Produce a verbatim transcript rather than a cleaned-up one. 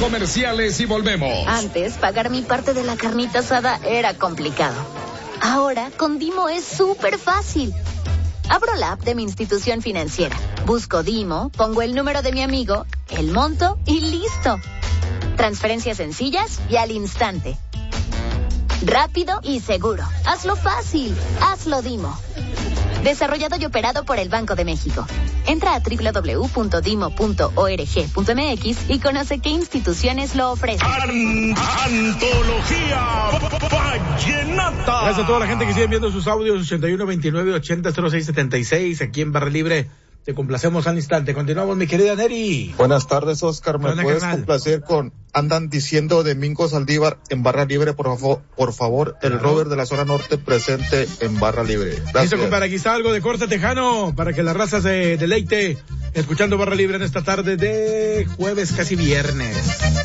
comerciales y volvemos. Antes, pagar mi parte de la carnita asada era complicado. Ahora, con Dimo es súper fácil. Abro la app de mi institución financiera, busco Dimo, pongo el número de mi amigo, el monto y listo. Transferencias sencillas y al instante. Rápido y seguro. Hazlo fácil. Hazlo Dimo. Desarrollado y operado por el Banco de México. Entra a doble u doble u doble u punto dimo punto org punto m x y conoce qué instituciones lo ofrecen. An- Antología Vallenata. Gracias a toda la gente que sigue viendo sus audios. Ochenta y uno veintinueve ochenta cero seis setenta y seis aquí en Barra Libre. Te complacemos al instante. Continuamos, mi querida Neri. Buenas tardes, Oscar. ¿Me Buena, puedes carnal. complacer con Andan Diciendo de Mingo Saldívar en Barra Libre, por favor? Por favor, el Claro. Robert de la zona norte presente en Barra Libre. Listo, Gracias. compadre, aquí está algo de corte tejano para que la raza se deleite escuchando Barra Libre en esta tarde de jueves, casi viernes.